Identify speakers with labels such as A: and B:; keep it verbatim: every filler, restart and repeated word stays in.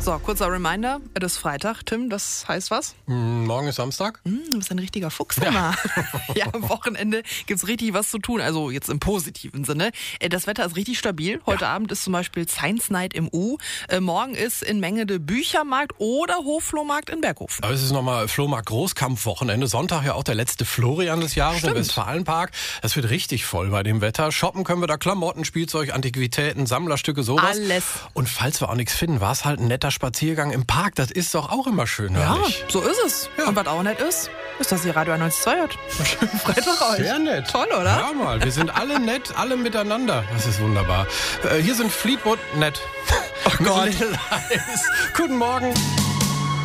A: So, kurzer Reminder, es ist Freitag. Tim, das heißt was?
B: Morgen ist Samstag.
A: Hm, du bist ein richtiger Fuchs immer. Ja, ja, am Wochenende gibt's richtig was zu tun, also jetzt im positiven Sinne. Das Wetter ist richtig stabil. Heute ja. Abend ist zum Beispiel Science Night im U. Morgen ist in Mengede Büchermarkt oder Hofflohmarkt in Berghof.
B: Aber es ist nochmal Flohmarkt Großkampfwochenende. Sonntag ja auch der letzte Florian des Jahres Stimmt. im Westfalenpark. Das wird richtig voll bei dem Wetter. Shoppen können wir da Klamotten, Spielzeug, Antiquitäten, Sammlerstücke, sowas.
A: Alles.
B: Und falls wir auch nichts finden, war es halt ein netter Spaziergang im Park. Das ist doch auch immer schön, herrlich.
A: Ja, so ist es. Ja. Und was auch nett ist, ist, dass ihr Radio neunzig Komma zwei hört. Schönen Freitag euch.
B: Sehr nett.
A: Toll, oder?
B: Ja mal, wir sind alle nett, alle miteinander. Das ist wunderbar. Äh, hier sind Fleetwood nett.
A: Oh Gott.
B: Guten Morgen.